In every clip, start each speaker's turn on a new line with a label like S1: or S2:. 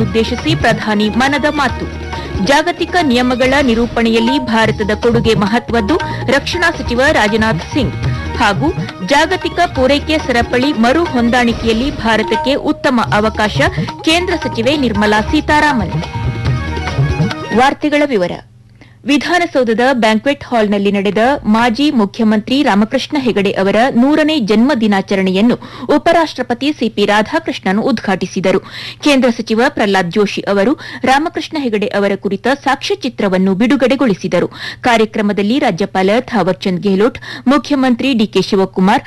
S1: ಯುವಕರನ್ನುದ್ದೇಶಿಸಿ ಪ್ರಧಾನಿ ಮನದ ಮಾತು. ಜಾಗತಿಕ ನಿಯಮಗಳ ನಿರೂಪಣೆಯಲ್ಲಿ ಭಾರತದ ಕೊಡುಗೆ ಮಹತ್ವದ್ದು, ರಕ್ಷಣಾ ಸಚಿವ ರಾಜನಾಥ್ ಸಿಂಗ್. ಹಾಗೂ ಜಾಗತಿಕ ಪೂರೈಕೆ ಸರಪಳಿ ಮರು ಹೊಂದಾಣಿಕೆಯಲ್ಲಿ ಭಾರತಕ್ಕೆ ಉತ್ತಮ ಅವಕಾಶ, ಕೇಂದ್ರ ಸಚಿವೆ ನಿರ್ಮಲಾ ಸೀತಾರಾಮನ್. ವಾರ್ತೆಗಳ ವಿವರ. ವಿಧಾನಸೌಧದ ಬ್ಯಾಂಕ್ವೆಟ್ ಹಾಲ್ನಲ್ಲಿ ನಡೆದ ಮಾಜಿ ಮುಖ್ಯಮಂತ್ರಿ ರಾಮಕೃಷ್ಣ ಹೆಗಡೆ ಅವರ 100ನೇ ಜನ್ಮ ದಿನಾಚರಣೆಯನ್ನು ಉಪರಾಷ್ಟಪತಿ ಸಿಪಿ ರಾಧಾಕೃಷ್ಣನ್ ಉದ್ಘಾಟಿಸಿದರು. ಕೇಂದ್ರ ಸಚಿವ ಪ್ರಹ್ಲಾದ್ ಜೋಶಿ ಅವರು ರಾಮಕೃಷ್ಣ ಹೆಗಡೆ ಅವರ ಕುರಿತ ಸಾಕ್ಷ್ಯಚಿತ್ರವನ್ನು ಬಿಡುಗಡೆಗೊಳಿಸಿದರು. ಕಾರ್ಯಕ್ರಮದಲ್ಲಿ ರಾಜ್ಯಪಾಲ ಥಾವರ್ಚಂದ್ ಗೆಹ್ಲೋಟ್, ಮುಖ್ಯಮಂತ್ರಿ ಡಿಕೆ ಶಿವಕುಮಾರ್,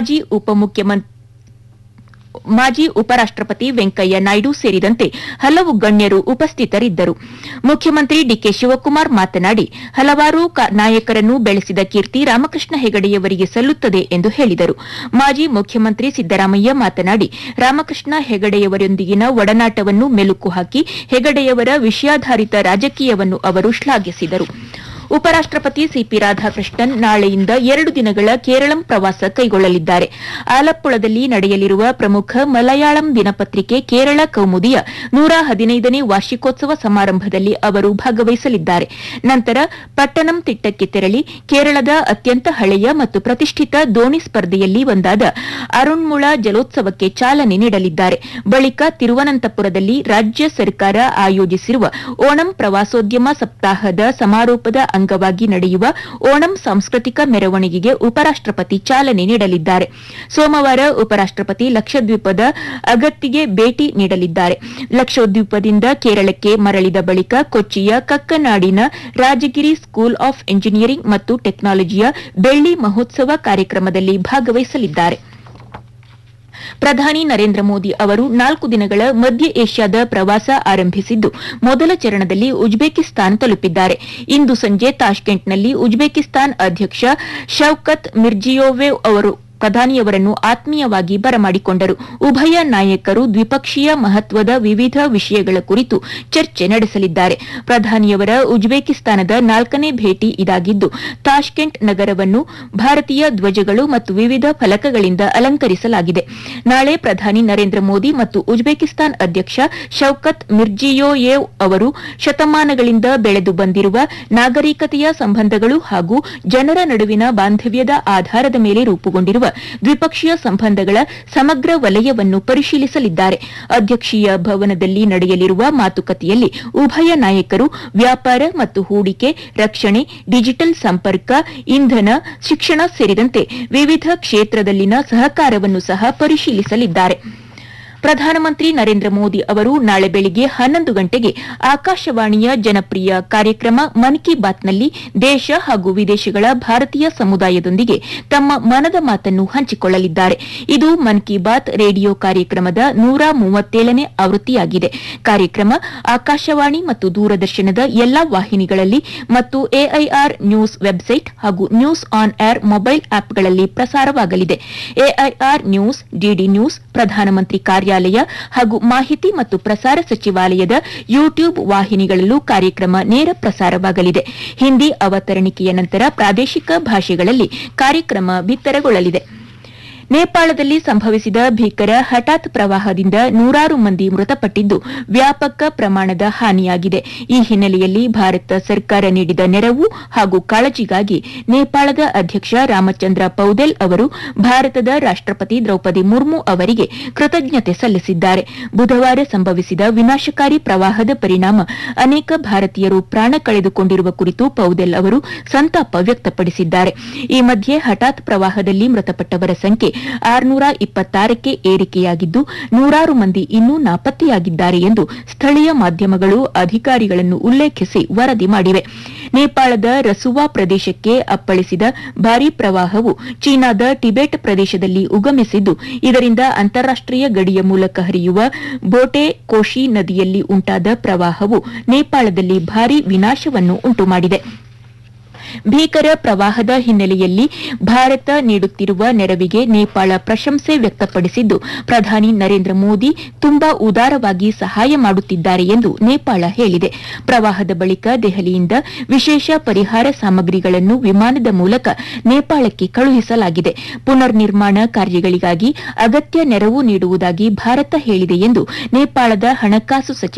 S1: ಮಾಜಿ ಉಪರಾಷ್ಟಪತಿ ವೆಂಕಯ್ಯ ನಾಯ್ಡು ಸೇರಿದಂತೆ ಹಲವು ಗಣ್ಯರು ಉಪಸ್ಥಿತರಿದ್ದರು. ಮುಖ್ಯಮಂತ್ರಿ ಡಿಕೆ ಶಿವಕುಮಾರ್ ಮಾತನಾಡಿ, ಹಲವಾರು ನಾಯಕರನ್ನು ಬೆಳೆಸಿದ ಕೀರ್ತಿ ರಾಮಕೃಷ್ಣ ಹೆಗಡೆಯವರಿಗೆ ಸಲ್ಲುತ್ತದೆ ಎಂದು ಹೇಳಿದರು. ಮಾಜಿ ಮುಖ್ಯಮಂತ್ರಿ ಸಿದ್ದರಾಮಯ್ಯ ಮಾತನಾಡಿ, ರಾಮಕೃಷ್ಣ ಹೆಗಡೆಯವರೊಂದಿಗಿನ ಒಡನಾಟವನ್ನು ಮೆಲುಕು ಹಾಕಿ ಹೆಗಡೆಯವರ ವಿಷಯಾಧಾರಿತ ರಾಜಕೀಯವನ್ನು ಅವರು ಶ್ಲಾಘಿಸಿದರು. ಉಪರಾಷ್ಟಪತಿ ಸಿಪಿ ರಾಧಾಕೃಷ್ಣನ್ ನಾಳೆಯಿಂದ 2 ದಿನಗಳ ಕೇರಳಂ ಪ್ರವಾಸ ಕೈಗೊಳ್ಳಲಿದ್ದಾರೆ. ಆಲಪ್ಪುಳದಲ್ಲಿ ನಡೆಯಲಿರುವ ಪ್ರಮುಖ ಮಲಯಾಳಂ ದಿನಪತ್ರಿಕೆ ಕೇರಳ ಕೌಮುದಿಯ 115ನೇ ವಾರ್ಷಿಕೋತ್ಸವ ಸಮಾರಂಭದಲ್ಲಿ ಅವರು ಭಾಗವಹಿಸಲಿದ್ದಾರೆ. ನಂತರ ಪಟ್ಟಣಂತಿಟ್ಟಕ್ಕೆ ತೆರಳಿ ಕೇರಳದ ಅತ್ಯಂತ ಹಳೆಯ ಮತ್ತು ಪ್ರತಿಷ್ಠಿತ ದೋಣಿ ಸ್ಪರ್ಧೆಯಲ್ಲಿ ಒಂದಾದ ಅರುಣ್ಮುಳ ಜಲೋತ್ಸವಕ್ಕೆ ಚಾಲನೆ ನೀಡಲಿದ್ದಾರೆ. ಬಳಿಕ ತಿರುವನಂತಪುರದಲ್ಲಿ ರಾಜ್ಯ ಸರ್ಕಾರ ಆಯೋಜಿಸಿರುವ ಓಣಂ ಪ್ರವಾಸೋದ್ಯಮ ಸಪ್ತಾಹದ ಸಮಾರೋಪದ ಅಂಗವಾಗಿ ನಡೆಯುವ ಓಣಂ ಸಾಂಸ್ಕೃತಿಕ ಮೆರವಣಿಗೆಗೆ ಉಪರಾಷ್ಟಪತಿ ಚಾಲನೆ ನೀಡಲಿದ್ದಾರೆ. ಸೋಮವಾರ ಉಪರಾಷ್ಟಪತಿ ಲಕ್ಷದ್ವೀಪದ ಅಗತ್ತಿಗೆ ಭೇಟಿ ನೀಡಲಿದ್ದಾರೆ. ಲಕ್ಷದ್ವೀಪದಿಂದ ಕೇರಳಕ್ಕೆ ಮರಳಿದ ಬಳಿಕ ಕೊಚ್ಚಿಯ ಕಕ್ಕನಾಡಿನ ರಾಜಗಿರಿ ಸ್ಕೂಲ್ ಆಫ್ ಎಂಜಿನಿಯರಿಂಗ್ ಮತ್ತು ಟೆಕ್ನಾಲಜಿಯ ಬೆಳ್ಳಿ ಮಹೋತ್ಸವ ಕಾರ್ಯಕ್ರಮದಲ್ಲಿ ಭಾಗವಹಿಸಲಿದ್ದಾರೆ. ಪ್ರಧಾನಿ ನರೇಂದ್ರ ಮೋದಿ ಅವರು 4 ದಿನಗಳ ಮಧ್ಯ ಏಷ್ಯಾದ ಪ್ರವಾಸ ಆರಂಭಿಸಿದ್ದು, ಮೊದಲ ಚರಣದಲ್ಲಿ ಉಜ್ಬೇಕಿಸ್ತಾನ್ ತಲುಪಿದ್ದಾರೆ. ಇಂದು ಸಂಜೆ ತಾಷ್ಕೆಂಟ್ನಲ್ಲಿ ಉಜ್ಬೇಕಿಸ್ತಾನ್ ಅಧ್ಯಕ್ಷ ಶೌಕತ್ ಮಿರ್ಜಿಯೋಯೆವ್ ಅವರು ಪ್ರಧಾನಿಯವರನ್ನು ಆತ್ಮೀಯವಾಗಿ ಬರಮಾಡಿಕೊಂಡರು. ಉಭಯ ನಾಯಕರು ದ್ವಿಪಕ್ಷೀಯ ಮಹತ್ವದ ವಿವಿಧ ವಿಷಯಗಳ ಕುರಿತು ಚರ್ಚೆ ನಡೆಸಲಿದ್ದಾರೆ. ಪ್ರಧಾನಿಯವರ ಉಜ್ಬೇಕಿಸ್ತಾನದ 4ನೇ ಭೇಟಿ ಇದಾಗಿದ್ದು, ತಾಷ್ಕೆಂಟ್ ನಗರವನ್ನು ಭಾರತೀಯ ಧ್ವಜಗಳು ಮತ್ತು ವಿವಿಧ ಫಲಕಗಳಿಂದ ಅಲಂಕರಿಸಲಾಗಿದೆ. ನಾಳೆ ಪ್ರಧಾನಿ ನರೇಂದ್ರ ಮೋದಿ ಮತ್ತು ಉಜ್ಬೇಕಿಸ್ತಾನ್ ಅಧ್ಯಕ್ಷ ಶೌಕತ್ ಮಿರ್ಜಿಯೋಯೆವ್ ಅವರು ಶತಮಾನಗಳಿಂದ ಬೆಳೆದು ಬಂದಿರುವ ನಾಗರಿಕತೆಯ ಸಂಬಂಧಗಳು ಹಾಗೂ ಜನರ ನಡುವಿನ ಬಾಂಧವ್ಯದ ಆಧಾರದ ಮೇಲೆ ರೂಪುಗೊಂಡಿರುವ ದ್ವಿಪಕ್ಷೀಯ ಸಂಬಂಧಗಳ ಸಮಗ್ರ ವಲಯವನ್ನು ಪರಿಶೀಲಿಸಲಿದ್ದಾರೆ. ಅಧ್ಯಕ್ಷೀಯ ಭವನದಲ್ಲಿ ನಡೆಯಲಿರುವ ಮಾತುಕತೆಯಲ್ಲಿ ಉಭಯ ನಾಯಕರು ವ್ಯಾಪಾರ ಮತ್ತು ಹೂಡಿಕೆ, ರಕ್ಷಣೆ, ಡಿಜಿಟಲ್ ಸಂಪರ್ಕ, ಇಂಧನ, ಶಿಕ್ಷಣ ಸೇರಿದಂತೆ ವಿವಿಧ ಕ್ಷೇತ್ರದಲ್ಲಿನ ಸಹಕಾರವನ್ನು ಸಹ ಪರಿಶೀಲಿಸಲಿದ್ದಾರೆ. ಪ್ರಧಾನಮಂತ್ರಿ ನರೇಂದ್ರ ಮೋದಿ ಅವರು ನಾಳೆ ಬೆಳಿಗ್ಗೆ 11 ಗಂಟೆಗೆ ಆಕಾಶವಾಣಿಯ ಜನಪ್ರಿಯ ಕಾರ್ಯಕ್ರಮ ಮನ್ ಕಿ ಬಾತ್ನಲ್ಲಿ ದೇಶ ಹಾಗೂ ವಿದೇಶಗಳ ಭಾರತೀಯ ಸಮುದಾಯದೊಂದಿಗೆ ತಮ್ಮ ಮನದ ಮಾತನ್ನು ಹಂಚಿಕೊಳ್ಳಲಿದ್ದಾರೆ. ಇದು ಮನ್ ಕಿ ಬಾತ್ ರೇಡಿಯೋ ಕಾರ್ಯಕ್ರಮದ 137ನೇ ಆವೃತ್ತಿಯಾಗಿದೆ. ಕಾರ್ಯಕ್ರಮ ಆಕಾಶವಾಣಿ ಮತ್ತು ದೂರದರ್ಶನದ ಎಲ್ಲಾ ವಾಹಿನಿಗಳಲ್ಲಿ ಮತ್ತು ಎಐಆರ್ ನ್ಯೂಸ್ ವೆಬ್ಸೈಟ್ ಹಾಗೂ ನ್ಯೂಸ್ ಆನ್ ಏರ್ ಮೊಬೈಲ್ ಆಪ್ಗಳಲ್ಲಿ ಪ್ರಸಾರವಾಗಲಿದೆ. ಎಐಆರ್ ನ್ಯೂಸ್, ಡಿಡಿ ನ್ಯೂಸ್, ಪ್ರಧಾನಮಂತ್ರಿ ಕಾರ್ಯಾಲಯ ಹಾಗೂ ಮಾಹಿತಿ ಮತ್ತು ಪ್ರಸಾರ ಸಚಿವಾಲಯದ ಯೂಟ್ಯೂಬ್ ವಾಹಿನಿಗಳಲ್ಲೂ ಕಾರ್ಯಕ್ರಮ ನೇರ ಪ್ರಸಾರವಾಗಲಿದೆ. ಹಿಂದಿ ಅವತರಣಿಕೆಯ ನಂತರ ಪ್ರಾದೇಶಿಕ ಭಾಷೆಗಳಲ್ಲಿ ಕಾರ್ಯಕ್ರಮ ಬಿತ್ತರಗೊಳ್ಳಲಿದೆ. ನೇಪಾಳದಲ್ಲಿ ಸಂಭವಿಸಿದ ಭೀಕರ ಹಠಾತ್ ಪ್ರವಾಹದಿಂದ 100 ಮಂದಿ ಮೃತಪಟ್ಟಿದ್ದು, ವ್ಯಾಪಕ ಪ್ರಮಾಣದ ಹಾನಿಯಾಗಿದೆ. ಈ ಹಿನ್ನೆಲೆಯಲ್ಲಿ ಭಾರತ ಸರ್ಕಾರ ನೀಡಿದ ನೆರವು ಹಾಗೂ ಕಾಳಜಿಗಾಗಿ ನೇಪಾಳದ ಅಧ್ಯಕ್ಷ ರಾಮಚಂದ್ರ ಪೌದೆಲ್ ಅವರು ಭಾರತದ ರಾಷ್ಟಪತಿ ದ್ರೌಪದಿ ಮುರ್ಮು ಅವರಿಗೆ ಕೃತಜ್ಞತೆ ಸಲ್ಲಿಸಿದ್ದಾರೆ. ಬುಧವಾರ ಸಂಭವಿಸಿದ ವಿನಾಶಕಾರಿ ಪ್ರವಾಹದ ಪರಿಣಾಮ ಅನೇಕ ಭಾರತೀಯರು ಪ್ರಾಣ ಕಳೆದುಕೊಂಡಿರುವ ಕುರಿತು ಪೌದೆಲ್ ಅವರು ಸಂತಾಪ ವ್ಯಕ್ತಪಡಿಸಿದ್ದಾರೆ. ಈ ಮಧ್ಯೆ ಹಠಾತ್ ಪ್ರವಾಹದಲ್ಲಿ ಮೃತಪಟ್ಟವರ ಸಂಖ್ಯೆ 626ಕ್ಕೆ ಏರಿಕೆಯಾಗಿದ್ದು, 100 ಮಂದಿ ಇನ್ನೂ ನಾಪತ್ತೆಯಾಗಿದ್ದಾರೆ ಎಂದು ಸ್ಥಳೀಯ ಮಾಧ್ಯಮಗಳು ಅಧಿಕಾರಿಗಳನ್ನು ಉಲ್ಲೇಖಿಸಿ ವರದಿ ಮಾಡಿವೆ. ನೇಪಾಳದ ರಸುವಾ ಪ್ರದೇಶಕ್ಕೆ ಅಪ್ಪಳಿಸಿದ ಭಾರೀ ಪ್ರವಾಹವು ಚೀನಾದ ಟಿಬೆಟ್ ಪ್ರದೇಶದಲ್ಲಿ ಉಗಮಿಸಿದ್ದು, ಇದರಿಂದ ಅಂತಾರಾಷ್ಟೀಯ ಗಡಿಯ ಮೂಲಕ ಹರಿಯುವ ಬೋಟೆ ಕೋಶಿ ನದಿಯಲ್ಲಿ ಉಂಟಾದ ಪ್ರವಾಹವು ನೇಪಾಳದಲ್ಲಿ ಭಾರೀ ವಿನಾಶವನ್ನು ಉಂಟುಮಾಡಿದೆ. ಭೀಕರ ಪ್ರವಾಹದ ಹಿನ್ನೆಲೆಯಲ್ಲಿ ಭಾರತ ನೀಡುತ್ತಿರುವ ನೆರವಿಗೆ ನೇಪಾಳ ಪ್ರಶಂಸೆ ವ್ಯಕ್ತಪಡಿಸಿದ್ದು, ಪ್ರಧಾನಿ ನರೇಂದ್ರ ಮೋದಿ ತುಂಬಾ ಉದಾರವಾಗಿ ಸಹಾಯ ಮಾಡುತ್ತಿದ್ದಾರೆ ಎಂದು ನೇಪಾಳ ಹೇಳಿದೆ. ಪ್ರವಾಹದ ಬಳಿಕ ದೆಹಲಿಯಿಂದ ವಿಶೇಷ ಪರಿಹಾರ ಸಾಮಗ್ರಿಗಳನ್ನು ವಿಮಾನದ ಮೂಲಕ ನೇಪಾಳಕ್ಕೆ ಕಳುಹಿಸಲಾಗಿದೆ. ಪುನರ್ ನಿರ್ಮಾಣ ಕಾರ್ಯಗಳಿಗಾಗಿ ಅಗತ್ಯ ನೆರವು ನೀಡುವುದಾಗಿ ಭಾರತ ಹೇಳಿದೆ ಎಂದು ನೇಪಾಳದ ಹಣಕಾಸು ಸಚಿವ